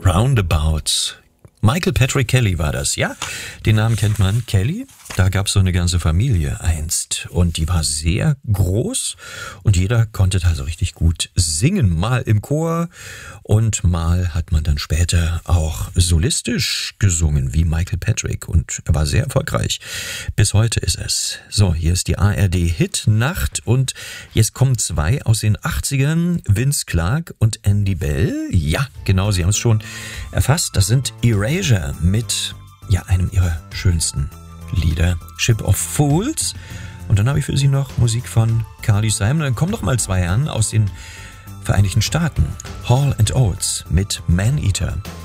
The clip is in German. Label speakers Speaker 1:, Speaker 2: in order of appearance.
Speaker 1: Roundabout. Michael Patrick Kelly war das, ja? Den Namen kennt man. Kelly, da gab's so eine ganze Familie einst. Und die war sehr groß und jeder konnte da so richtig gut singen. Mal im Chor und mal hat man dann später auch solistisch gesungen, wie Michael Patrick. Und er war sehr erfolgreich. Bis heute ist es. So, hier ist die ARD-Hit-Nacht und jetzt kommen zwei aus den 80ern. Vince Clarke und Andy Bell. Ja, genau, Sie haben es schon erfasst. Das sind Erasure mit einem ihrer schönsten Lieder, Ship of Fools. Und dann habe ich für Sie noch Musik von Carly Simon. Dann kommen noch mal zwei an aus den Vereinigten Staaten. Hall & Oates mit Man Eater.